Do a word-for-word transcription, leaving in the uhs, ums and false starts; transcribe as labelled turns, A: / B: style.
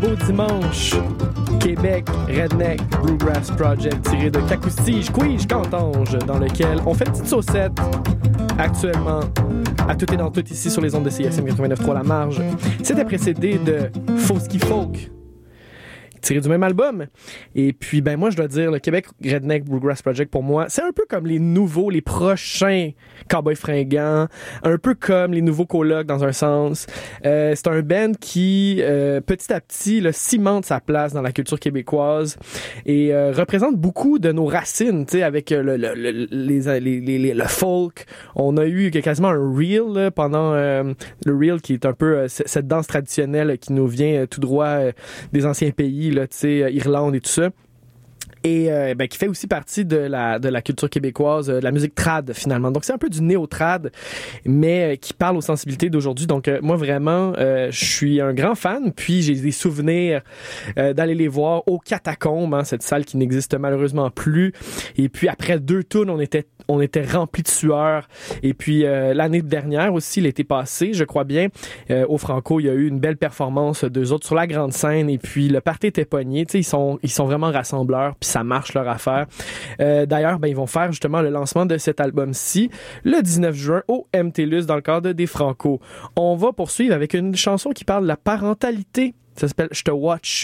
A: beau dimanche. Québec Redneck Bluegrass Project tiré de Cacoustige, Quige, Cantange, dans lequel on fait une petite saucette actuellement à tout et dans tout ici sur les ondes de C I S M quatre-vingt-neuf trois La Marge. C'était précédé de Fosky Folk, tiré du même album. Et puis, ben moi, je dois dire, le Québec Redneck Bluegrass Project, pour moi, c'est un peu comme les nouveaux, les prochains Cowboys Fringants, un peu comme les nouveaux colocs dans un sens. Euh, c'est un band qui, euh, petit à petit, là, cimente sa place dans la culture québécoise et euh, représente beaucoup de nos racines, tu sais, avec le, le, le, les, les, les, le folk. On a eu quasiment un reel là, pendant euh, le reel qui est un peu euh, cette danse traditionnelle qui nous vient euh, tout droit euh, des anciens pays, là, tu sais, Irlande et tout ça. Et euh, ben, qui fait aussi partie de la de la culture québécoise, euh, de la musique trad finalement. Donc c'est un peu du néo-trad, mais euh, qui parle aux sensibilités d'aujourd'hui. Donc euh, moi vraiment, euh, je suis un grand fan. Puis j'ai des souvenirs euh, d'aller les voir aux Catacombes, hein, cette salle qui n'existe malheureusement plus. Et puis après deux tours, on était on était remplis de sueur. Et puis euh, l'année dernière aussi, l'été passé, je crois bien, euh, au Franco, il y a eu une belle performance d'eux autres sur la grande scène. Et puis le party était pogné. Tu sais, ils sont ils sont vraiment rassembleurs. Puis ça marche leur affaire. Euh, d'ailleurs, ben ils vont faire justement le lancement de cet album-ci le dix-neuf juin au M T L U S dans le cadre des Franco. On va poursuivre avec une chanson qui parle de la parentalité. Ça s'appelle « Je te watch ».